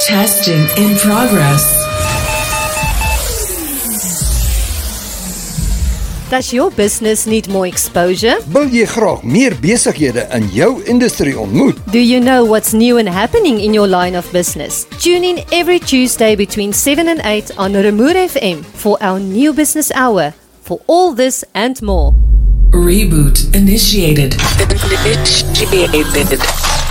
Testing in progress. Does your business need more exposure? Wil jy graag meer besighede in jou industrie ontmoet? Do you know what's new and happening in your line of business? Tune in every Tuesday between 7 and 8 on Remoer FM for our new business hour. For all this and more. Reboot initiated.